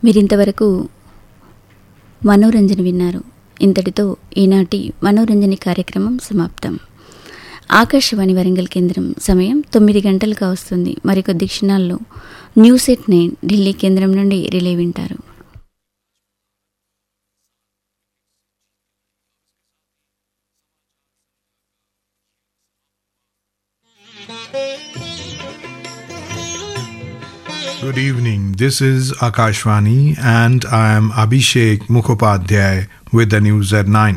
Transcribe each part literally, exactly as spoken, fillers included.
మీరింతవరకు మనోరంజన విన్నారు. ఇంతటితో ఈనాటి మనోరంజని కార్యక్రమం సమాప్తం. ఆకాశవాణి వరంగల్ కేంద్రం సమయం తొమ్మిది గంటలుగా వస్తుంది. మరికొద్ది క్షణాల్లో న్యూస్ ఎట్ నైన్ ఢిల్లీ కేంద్రం నుండి రిలే వింటారు. Good evening. This is Akashvani and I am Abhishek Mukhopadhyay with the news at nine.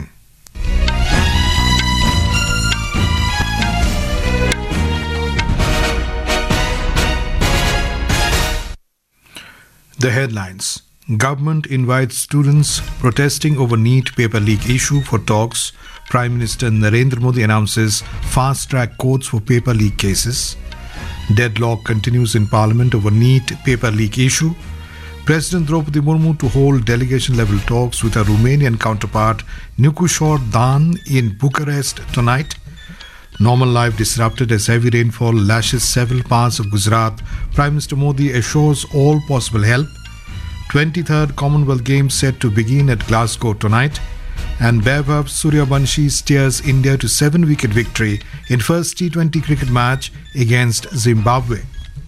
The headlines. Government invites students protesting over NEET paper leak issue for talks. Prime Minister Narendra Modi announces fast-track courts for paper leak cases. Deadlock continues in Parliament over NEET paper leak issue. President Draupadi Murmu to hold delegation-level talks with her Romanian counterpart Nicusor Dan in Bucharest tonight. Normal life disrupted as heavy rainfall lashes several parts of Gujarat. Prime Minister Modi assures all possible help. twenty-third Commonwealth Games set to begin at Glasgow tonight. And Vaibhav Suryavanshi steers India to seven-wicket victory in first T twenty cricket match against Zimbabwe.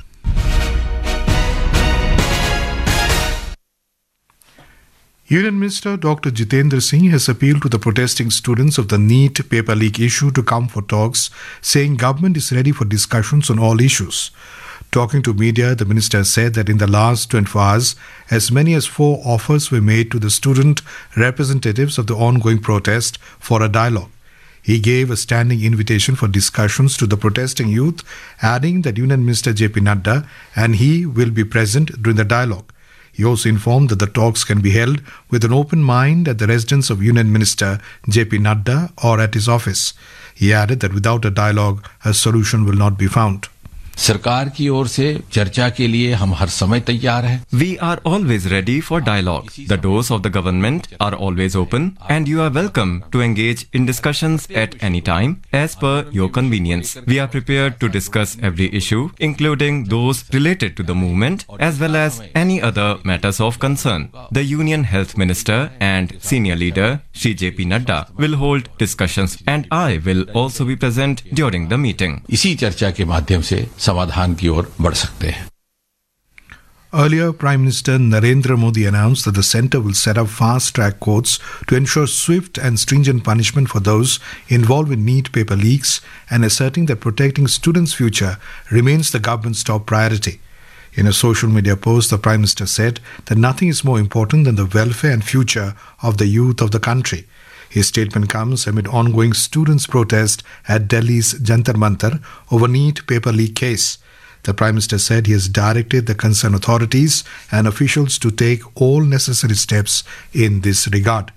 Union Minister Doctor Jitendra Singh has appealed to the protesting students of the NEET paper leak issue to come for talks, saying government is ready for discussions on all issues. Talking to media, the minister said that in the last twenty-four hours, as many as four offers were made to the student representatives of the ongoing protest for a dialogue. He gave a standing invitation for discussions to the protesting youth, adding that Union Minister J P Nadda and he will be present during the dialogue. He also informed that the talks can be held with an open mind at the residence of Union Minister J P Nadda or at his office. He added that without a dialogue, a solution will not be found. सरकार की ओर से चर्चा के लिए हम हर समय तैयार हैं. We are always ready for dialogue. The doors of the government are always open and you are welcome to engage in discussions at any time as per your convenience. We are prepared to discuss every issue, including those related to the movement as well as any other matters of concern. The Union Health Minister and Senior Leader Shri J P Nadda will hold discussions and I will also be present during the meeting. इसी चर्चा के माध्यम से समाधान की ओर बढ़ सकते हैं. Earlier, Prime Minister Narendra Modi announced that the centre will set up fast-track courts to ensure swift and stringent punishment for those involved in NEET paper leaks and asserting that protecting students' future remains the government's top priority. In a social media post, the Prime Minister said that nothing is more important than the welfare and future of the youth of the country. His statement comes amid ongoing students' protest at Delhi's Jantar Mantar over NEET paper leak case. The Prime Minister said he has directed the concerned authorities and officials to take all necessary steps in this regard.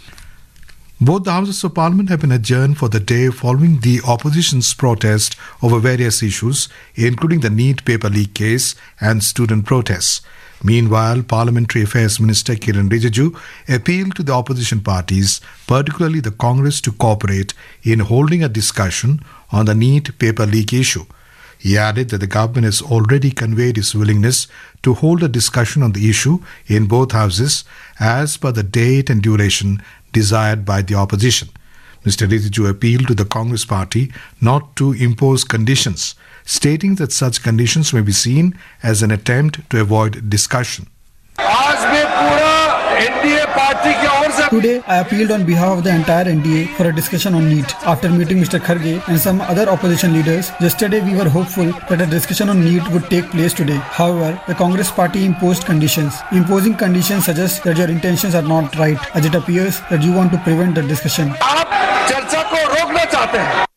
Both the Houses of Parliament have been adjourned for the day following the opposition's protest over various issues, including the NEET paper leak case and student protests. Meanwhile, Parliamentary Affairs Minister Kiran Rijiju appealed to the opposition parties, particularly the Congress, to cooperate in holding a discussion on the NEET paper leak issue. He added that the government has already conveyed its willingness to hold a discussion on the issue in both houses as per the date and duration desired by the opposition. Mister Rijiju appealed to the Congress party not to impose conditions, stating that such conditions may be seen as an attempt to avoid discussion. Today, I appealed on behalf of the entire N D A for a discussion on NEET. After meeting Mister Kharge and some other opposition leaders, yesterday we were hopeful that a discussion on NEET would take place today. However, the Congress party imposed conditions. Imposing conditions suggests that your intentions are not right, as it appears that you want to prevent the discussion. आप चर्चा को रोकना चाहते हैं.